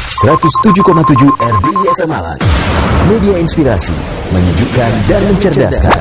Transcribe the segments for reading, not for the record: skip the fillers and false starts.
107,7 RDI FM Malang. Media inspirasi, menyejukkan dan mencerdaskan.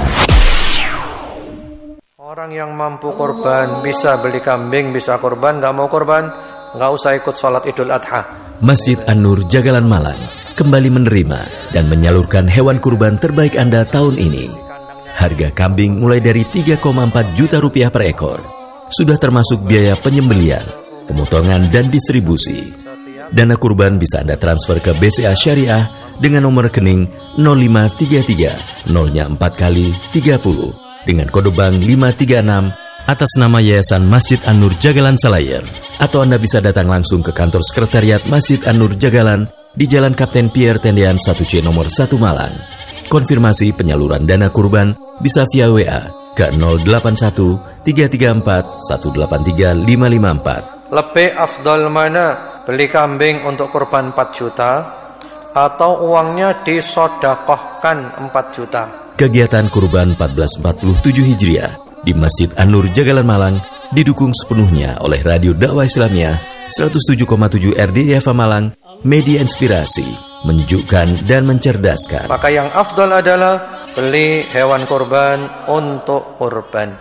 Orang yang mampu korban, bisa beli kambing, bisa korban. Gak mau korban, gak usah ikut sholat Idul Adha. Masjid An-Nur Jagalan Malang kembali menerima dan menyalurkan hewan kurban terbaik Anda tahun ini. Harga kambing mulai dari 3,4 juta rupiah per ekor. Sudah termasuk biaya penyembelian, pemotongan dan distribusi. Dana kurban bisa Anda transfer ke BCA Syariah dengan nomor rekening 0533 0-nya 4 kali 30 dengan kode bank 536 atas nama Yayasan Masjid An-Nur Jagalan Selayar. Atau Anda bisa datang langsung ke kantor sekretariat Masjid An-Nur Jagalan di Jalan Kapten Pierre Tendean 1C nomor 1 Malang. Konfirmasi penyaluran dana kurban bisa via WA ke 081 334 183 554. Lebih afdal mana? Beli kambing untuk kurban 4 juta atau uangnya disodakohkan 4 juta. Kegiatan kurban 1447 Hijriah di Masjid An-Nur Jagalan Malang didukung sepenuhnya oleh Radio Dakwah Islamiyah 107,7 RDI FM Malang, media inspirasi, menyejukkan dan mencerdaskan. Maka yang afdal adalah beli hewan kurban untuk kurban.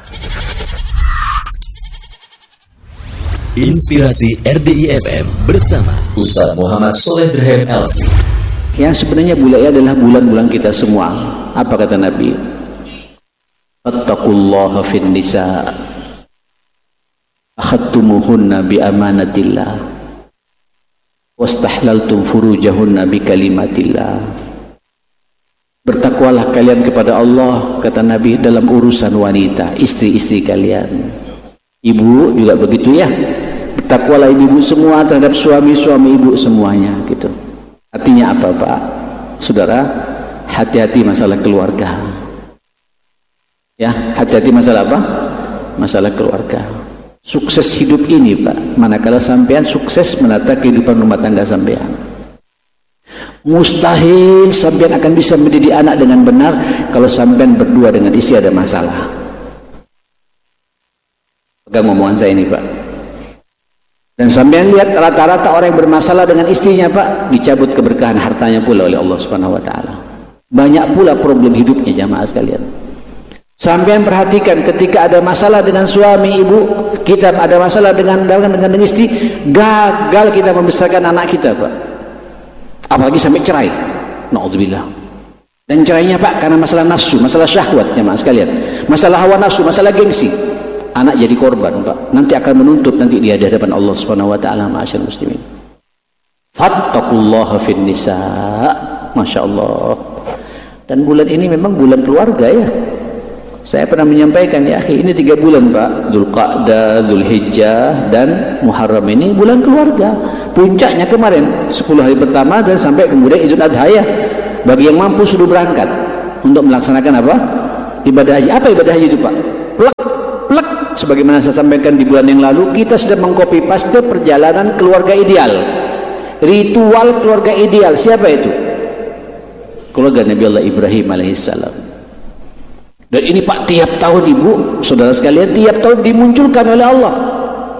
Inspirasi RDI FM bersama Ustaz Muhammad Soleh Dirhem LC. Yang sebenarnya bulan ini adalah bulan-bulan kita semua. Apa kata Nabi? Fattaqullaha fin nisa. Akhadtumuhunna bi amanatillah. Wastahlaltum furujahunna bi kalimatillah. Bertakwalah kalian kepada Allah, kata Nabi, dalam urusan wanita, istri-istri kalian. Ibu juga begitu ya. Bertakwalah ibu-ibu semua terhadap suami-suami ibu semuanya gitu. Artinya apa Pak? Saudara, hati-hati masalah keluarga. Ya, hati-hati masalah apa? Masalah keluarga. Sukses hidup ini Pak, manakala sampean sukses menata kehidupan rumah tangga sampean. Mustahil sampean akan bisa mendidik anak dengan benar kalau sampean berdua dengan istri ada masalah. Pegang omongan saya ini Pak. Dan sampean lihat rata-rata orang yang bermasalah dengan istrinya Pak, dicabut keberkahan hartanya pula oleh Allah Subhanahu wa taala. Banyak pula problem hidupnya jamaah sekalian. Sampean perhatikan ketika ada masalah dengan suami ibu, kita ada masalah dengan istri, gagal kita membesarkan anak kita Pak. Apalagi sampai cerai. Nauzubillah. Dan cerainya Pak karena masalah nafsu, masalah syahwat jamaah sekalian. Masalah hawa nafsu, masalah gengsi. Anak jadi korban Pak, nanti akan menuntut nanti di hadapan Allah Subhanahu wa taala. Ma'asyiral muslimin, fattaqullaha fin nisa. Masya Allah. Dan bulan ini memang bulan keluarga ya. Saya pernah menyampaikan ya, ini 3 bulan Pak, Dzulqa'dah, Dzulhijjah dan Muharram ini bulan keluarga. Puncaknya kemarin 10 hari pertama dan sampai kemudian Idul Adha ya. Bagi yang mampu sudah berangkat untuk melaksanakan apa? Ibadah haji. Apa ibadah haji itu Pak? Plek, sebagaimana saya sampaikan di bulan yang lalu, kita sedang mengcopy paste perjalanan keluarga ideal, ritual keluarga ideal. Siapa itu? Keluarga Nabi Allah Ibrahim alaihissalam. Dan ini Pak tiap tahun ibu, saudara sekalian, tiap tahun dimunculkan oleh Allah.